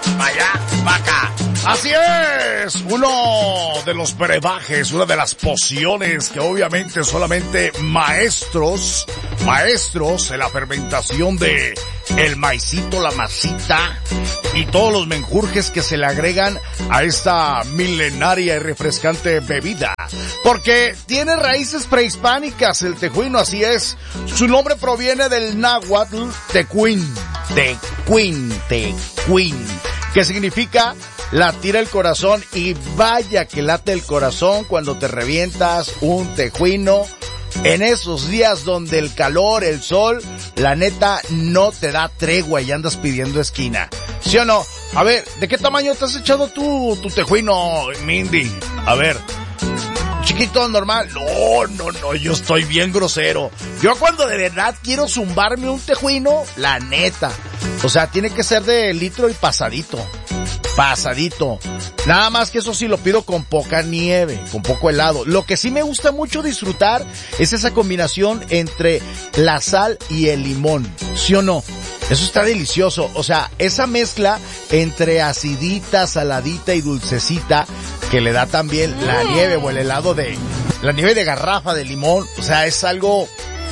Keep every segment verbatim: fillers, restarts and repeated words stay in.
Vaya, vaca. Así es, uno de los brebajes, una de las pociones que obviamente solamente maestros, maestros en la fermentación de el maicito, la masita y todos los menjurjes que se le agregan a esta milenaria y refrescante bebida. Porque tiene raíces prehispánicas el tejuino, así es. Su nombre proviene del náhuatl tecuín, tecuín, tecuín, que significa latir el corazón, y vaya que late el corazón cuando te revientas un tejuino en esos días donde el calor, el sol, la neta no te da tregua y andas pidiendo esquina. ¿Sí o no? A ver, ¿de qué tamaño te has echado tú tu tejuino, Mindy? A ver, chiquito, normal. No, no, no, yo estoy bien grosero. Yo cuando de verdad quiero zumbarme un tejuino, la neta, o sea, tiene que ser de litro y pasadito. Pasadito. Nada más que eso sí lo pido con poca nieve, con poco helado. Lo que sí me gusta mucho disfrutar es esa combinación entre la sal y el limón. ¿Sí o no? Eso está delicioso. O sea, esa mezcla entre acidita, saladita y dulcecita que le da también la nieve o el helado de, la nieve de garrafa de limón. O sea, es algo,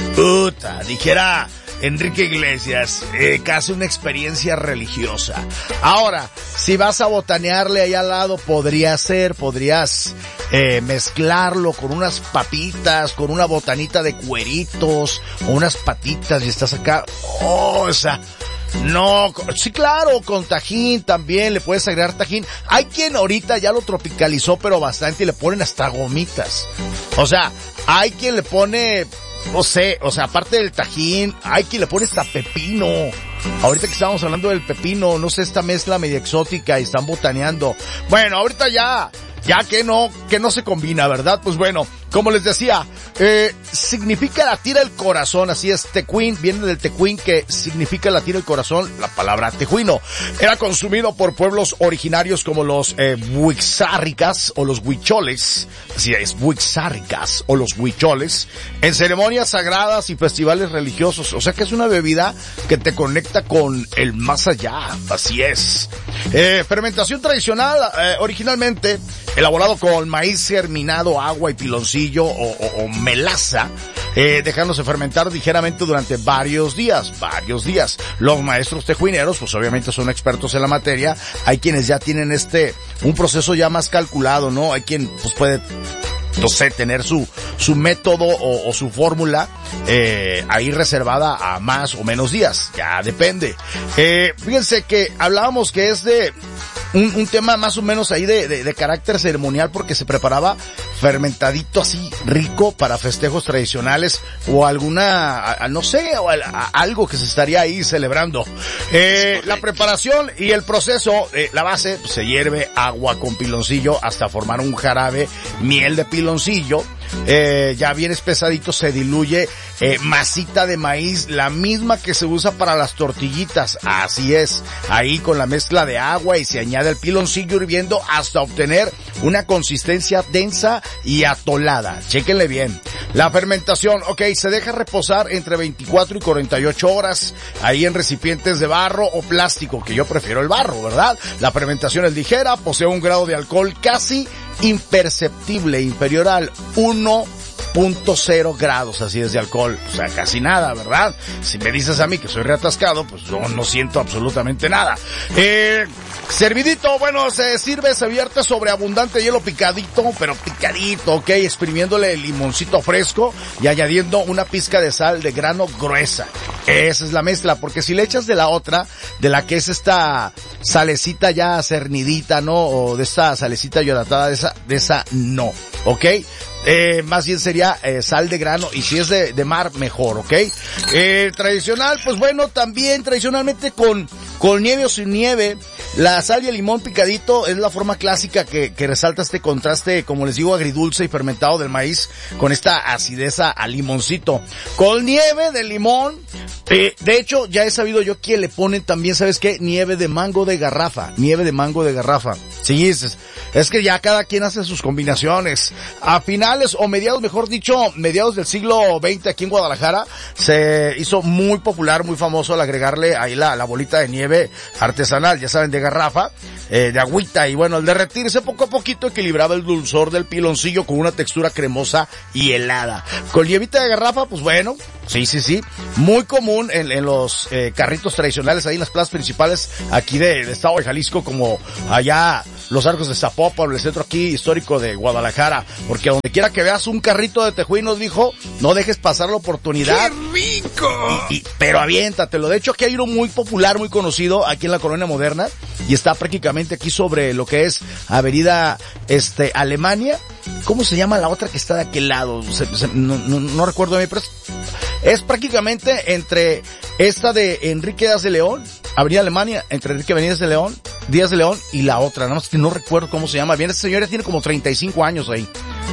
puta, dijera Enrique Iglesias, eh, casi una experiencia religiosa. Ahora, si vas a botanearle ahí al lado, podría ser, podrías eh, mezclarlo con unas papitas, con una botanita de cueritos, o unas patitas, y estás acá, oh, o sea, no, sí, claro, con tajín también, le puedes agregar tajín. Hay quien ahorita ya lo tropicalizó, pero bastante, y le ponen hasta gomitas. O sea, hay quien le pone, no sé, o sea, aparte del tajín, hay quien le pone hasta pepino. Ahorita que estábamos hablando del pepino, no sé, esta mezcla medio exótica y están botaneando. Bueno, ahorita ya, ya que no, que no se combina, ¿verdad? Pues bueno, como les decía, eh, significa latir el corazón, así es, tecuín, viene del tecuín, que significa latir el corazón, la palabra tejuino. Era consumido por pueblos originarios como los eh, huixárricas o los huicholes, así es, huixárricas o los huicholes, en ceremonias sagradas y festivales religiosos. O sea que es una bebida que te conecta con el más allá, así es. Eh, fermentación tradicional, eh, originalmente elaborado con maíz germinado, agua y piloncillo o, o, o melaza, eh, dejándose fermentar ligeramente durante varios días, varios días. Los maestros tejuineros, pues obviamente son expertos en la materia. Hay quienes ya tienen este, un proceso ya más calculado, ¿no? Hay quien, pues puede, no sé, tener su, su método o, o su fórmula, eh, ahí reservada a más o menos días. Ya depende. Eh, fíjense que hablábamos que es de un, un tema más o menos ahí de, de, de carácter ceremonial, porque se preparaba fermentadito así rico para festejos tradicionales o alguna, a, a, no sé, o a, a, algo que se estaría ahí celebrando. Eh, la preparación y el proceso, eh, la base, pues, se hierve agua con piloncillo hasta formar un jarabe, miel de piloncillo. Eh, ya bien espesadito, se diluye eh, masita de maíz, la misma que se usa para las tortillitas, así es, ahí con la mezcla de agua, y se añade el piloncillo hirviendo hasta obtener una consistencia densa y atolada. Chéquenle bien. La fermentación, ok, se deja reposar entre veinticuatro y cuarenta y ocho horas, ahí en recipientes de barro o plástico, que yo prefiero el barro, ¿verdad? La fermentación es ligera, posee un grado de alcohol casi imperceptible, inferior al uno punto cero grados, así es, de alcohol, o sea, casi nada, ¿verdad? Si me dices a mí que soy reatascado, pues yo no siento absolutamente nada. Eh, servidito, bueno, se sirve, se vierte sobre abundante hielo picadito, pero picadito, ok, exprimiéndole el limoncito fresco y añadiendo una pizca de sal de grano gruesa. Esa es la mezcla, porque si le echas de la otra, de la que es esta salecita ya cernidita, ¿no? O de esta salecita hidratada, de esa, de esa no, ¿ok? Eh, más bien sería eh, sal de grano, y si es de, de mar, mejor, ¿ok? Eh, tradicional, pues bueno, también tradicionalmente con, con nieve o sin nieve, la sal y el limón picadito es la forma clásica que, que resalta este contraste, como les digo, agridulce y fermentado del maíz, con esta acidez a limoncito. Con nieve de limón, eh, de hecho, ya he sabido yo que le ponen también, ¿sabes qué? Nieve de mango de garrafa, nieve de mango de garrafa. Sí, es, Es que ya cada quien hace sus combinaciones. A finales, o mediados, mejor dicho, mediados del siglo veinte aquí en Guadalajara, se hizo muy popular, muy famoso al agregarle ahí la, la bolita de nieve artesanal, ya saben, de garrafa, eh, de agüita, y bueno, al derretirse poco a poquito equilibraba el dulzor del piloncillo con una textura cremosa y helada. Con nievita de garrafa, pues bueno, sí, sí, sí, muy común en, en los eh, carritos tradicionales ahí en las plazas principales aquí de, de Estado de Jalisco, como allá los Arcos de Zapopan, el centro aquí histórico de Guadalajara, porque donde quiera que veas un carrito de tejuinos, dijo, no dejes pasar la oportunidad. ¡Qué rico! Y, y, pero aviéntatelo. De hecho, aquí hay uno muy popular, muy conocido, aquí en la Colonia Moderna, y está prácticamente aquí sobre lo que es Avenida, este, Alemania. ¿Cómo se llama la otra que está de aquel lado? Se, se, no, no, no recuerdo a mí, pero es, es prácticamente entre esta de Enrique Díaz de León, Avenida Alemania, entre Enrique Díaz de León, Díaz de León y la otra, nada más que no recuerdo cómo se llama. Bien, esta señora tiene como treinta y cinco años ahí.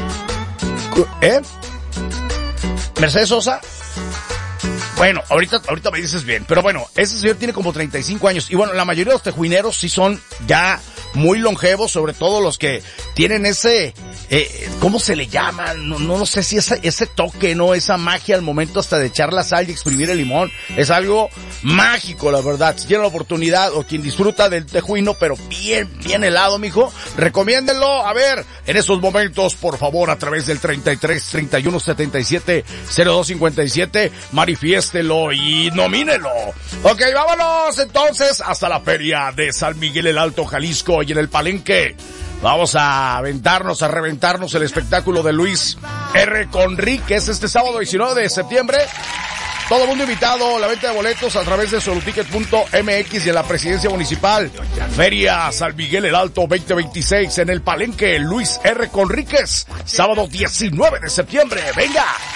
¿Eh? Mercedes Sosa. Bueno, ahorita, ahorita me dices bien, pero bueno, ese señor tiene como treinta y cinco años, y bueno, la mayoría de los tejuineros sí son ya muy longevos, sobre todo los que tienen ese, eh, ¿cómo se le llama? No, no, no sé si ese, ese toque, ¿no? Esa magia al momento hasta de echar la sal y exprimir el limón. Es algo mágico, la verdad. Si tienen la oportunidad, o quien disfruta del tejuino, pero bien, bien helado, mijo, recomiéndenlo. A ver, en esos momentos, por favor, a través del treinta y tres, treinta y uno, setenta y siete, cero dos cincuenta y siete, manifiéstelo y nomínelo. Ok, vámonos entonces hasta la feria de San Miguel el Alto, Jalisco, y en el Palenque vamos a aventarnos, a reventarnos el espectáculo de Luis R. Conríquez este sábado diecinueve de septiembre. Todo el mundo invitado, la venta de boletos a través de soluticket punto m x y en la presidencia municipal. Feria San Miguel el Alto veinte veintiséis en el Palenque, Luis R. Conríquez, sábado diecinueve de septiembre. ¡Venga!